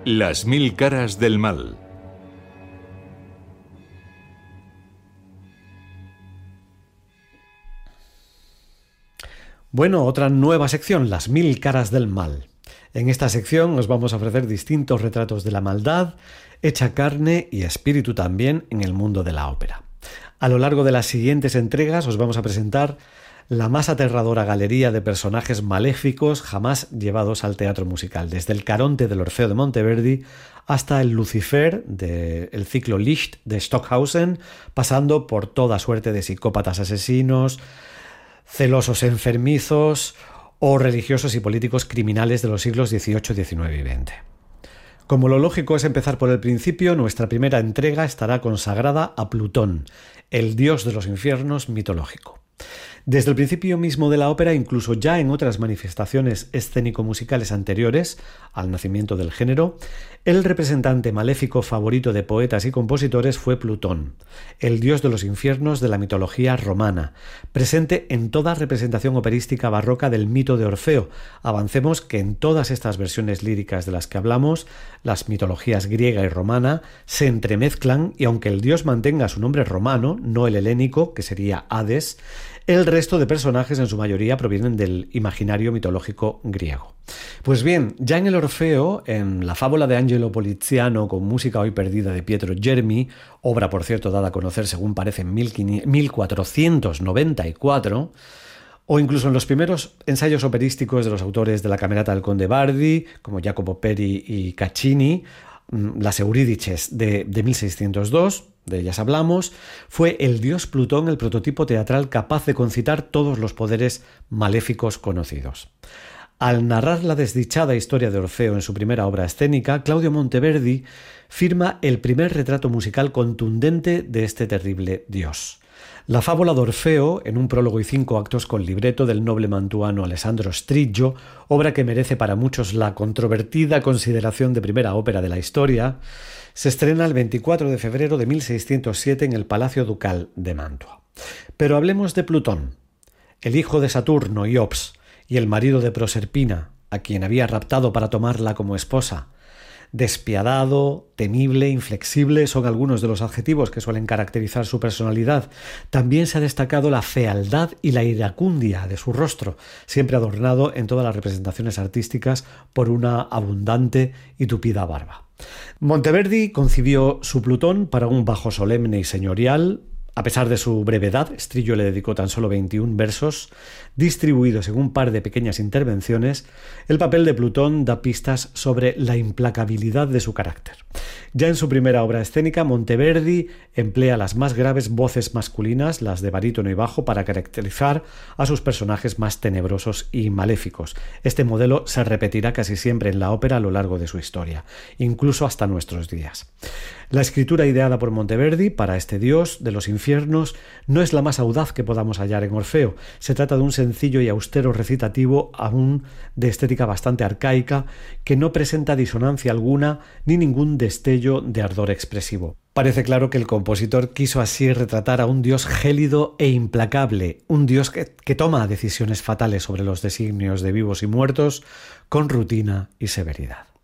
Las mil caras del mal. Bueno, otra nueva sección, Las mil caras del mal. En esta sección os vamos a ofrecer distintos retratos de la maldad, hecha carne y espíritu también en el mundo de la ópera. A lo largo de las siguientes entregas os vamos a presentar la más aterradora galería de personajes maléficos jamás llevados al teatro musical, desde el Caronte del Orfeo de Monteverdi hasta el Lucifer del ciclo Licht de Stockhausen, pasando por toda suerte de psicópatas asesinos, celosos enfermizos o religiosos y políticos criminales de los siglos XVIII, XIX y XX. Como lo lógico es empezar por el principio, nuestra primera entrega estará consagrada a Plutón, el dios de los infiernos mitológico. Desde el principio mismo de la ópera, incluso ya en otras manifestaciones escénico-musicales anteriores al nacimiento del género, el representante maléfico favorito de poetas y compositores fue Plutón, el dios de los infiernos de la mitología romana, presente en toda representación operística barroca del mito de Orfeo. Avancemos que en todas estas versiones líricas de las que hablamos, las mitologías griega y romana se entremezclan y aunque el dios mantenga su nombre romano, no el helénico, que sería Hades, el resto de personajes en su mayoría provienen del imaginario mitológico griego. Pues bien, ya en el Orfeo, en la fábula de Angelo Poliziano con música hoy perdida de Pietro Germi, obra por cierto dada a conocer según parece en 1494, o incluso en los primeros ensayos operísticos de los autores de la Camerata del Conde Bardi, como Jacopo Peri y Caccini, las Eurídices de 1602, de ellas hablamos, fue el dios Plutón el prototipo teatral capaz de concitar todos los poderes maléficos conocidos. Al narrar la desdichada historia de Orfeo en su primera obra escénica, Claudio Monteverdi firma el primer retrato musical contundente de este terrible dios. La fábula de Orfeo, en un prólogo y 5 actos con libreto del noble mantuano Alessandro Strillo, obra que merece para muchos la controvertida consideración de primera ópera de la historia, se estrena el 24 de febrero de 1607 en el Palacio Ducal de Mantua. Pero hablemos de Plutón, el hijo de Saturno y Ops, y el marido de Proserpina, a quien había raptado para tomarla como esposa. Despiadado, temible, inflexible son algunos de los adjetivos que suelen caracterizar su personalidad. También se ha destacado la fealdad y la iracundia de su rostro, siempre adornado en todas las representaciones artísticas por una abundante y tupida barba. Monteverdi concibió su Plutón para un bajo solemne y señorial. A pesar de su brevedad, Strillo le dedicó tan solo 21 versos, distribuidos en un par de pequeñas intervenciones. El papel de Plutón da pistas sobre la implacabilidad de su carácter. Ya en su primera obra escénica, Monteverdi emplea las más graves voces masculinas, las de barítono y bajo, para caracterizar a sus personajes más tenebrosos y maléficos. Este modelo se repetirá casi siempre en la ópera a lo largo de su historia, incluso hasta nuestros días. La escritura ideada por Monteverdi para este dios de los infiernos no es la más audaz que podamos hallar en Orfeo. Se trata de un sencillo y austero recitativo, aún de estética bastante arcaica, que no presenta disonancia alguna ni ningún destello de ardor expresivo. Parece claro que el compositor quiso así retratar a un dios gélido e implacable, un dios que toma decisiones fatales sobre los designios de vivos y muertos con rutina y severidad.